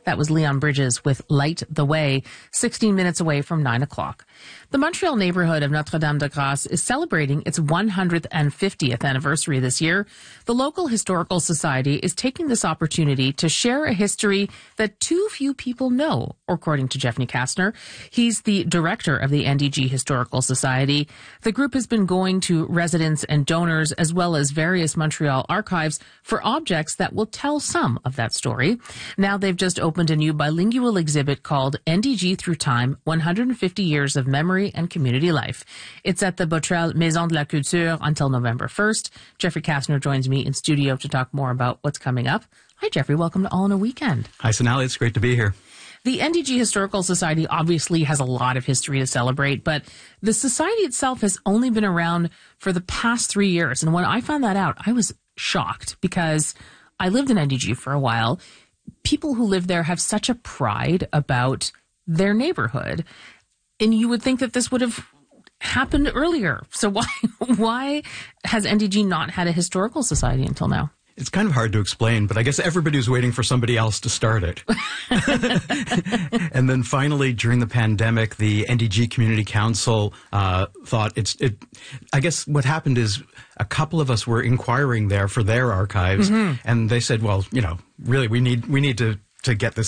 That was Leon Bridges with Light the Way, 16 minutes away from 9 o'clock. The Montreal neighborhood of Notre-Dame-de-Grâce is celebrating its 150th anniversary this year. The local historical society is taking this opportunity to share a history that too few people know, according to Jeffney Kastner. He's the director of the NDG Historical Society. The group has been going to residents and donors as well as various Montreal archives for objects that will tell some of that story. Now they've just opened a new bilingual exhibit called NDG Through Time, 150 Years of Memory and Community Life. It's at the Botrel Maison de la Culture until November 1st. Jeffrey Kastner joins me in studio to talk more about what's coming up. Hi, Jeffrey. Welcome to All in a Weekend. Hi, Sonali. It's great to be here. The NDG Historical Society obviously has a lot of history to celebrate, but the society itself has only been around for the past 3 years. And when I found that out, I was shocked because I lived in NDG for a while. People who live there have such a pride about their neighborhood. And you would think that this would have happened earlier. So why has NDG not had a historical society until now? It's kind of hard to explain, but I guess everybody was waiting for somebody else to start it. And then finally, during the pandemic, the NDG Community Council thought I guess what happened is a couple of us were inquiring there for their archives, and they said, well, really, we need to get this